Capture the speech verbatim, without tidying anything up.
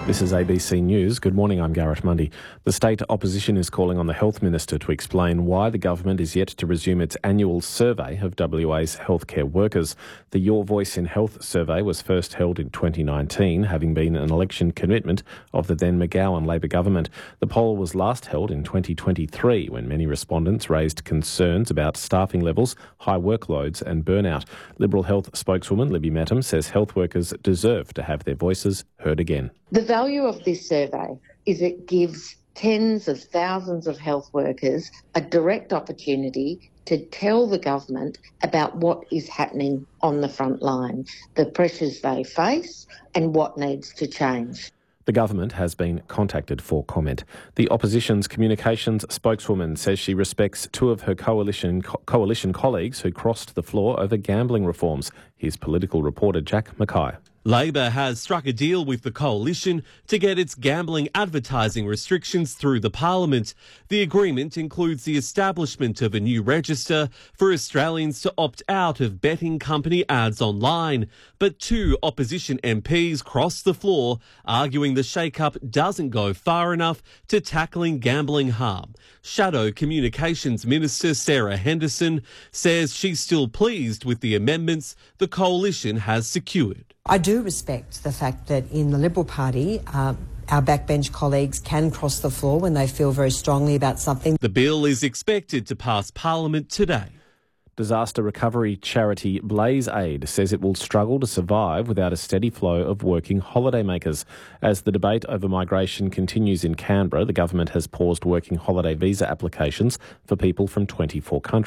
This is A B C News. Good morning, I'm Garrett Mundy. The state opposition is calling on the Health Minister to explain why the government is yet to resume its annual survey of W A's healthcare workers. The Your Voice in Health survey was first held in twenty nineteen, having been an election commitment of the then McGowan Labor government. The poll was last held in twenty twenty-three, when many respondents raised concerns about staffing levels, high workloads and burnout. Liberal Health spokeswoman Libby Mettam says health workers deserve to have their voices heard again. The value of this survey is it gives tens of thousands of health workers a direct opportunity to tell the government about what is happening on the front line, the pressures they face and what needs to change. The government has been contacted for comment. The opposition's communications spokeswoman says she respects two of her coalition co- coalition colleagues who crossed the floor over gambling reforms. Here's political reporter Jack Mackay. Labor has struck a deal with the coalition to get its gambling advertising restrictions through the parliament. The agreement includes the establishment of a new register for Australians to opt out of betting company ads online. But two opposition M Ps crossed the floor, arguing the shake-up doesn't go far enough to tackling gambling harm. Shadow Communications Minister Sarah Henderson says she's still pleased with the amendments the coalition has secured. I do respect the fact that in the Liberal Party, uh, our backbench colleagues can cross the floor when they feel very strongly about something. The bill is expected to pass Parliament today. Disaster recovery charity Blaze Aid says it will struggle to survive without a steady flow of working holidaymakers. As the debate over migration continues in Canberra, the government has paused working holiday visa applications for people from twenty-four countries.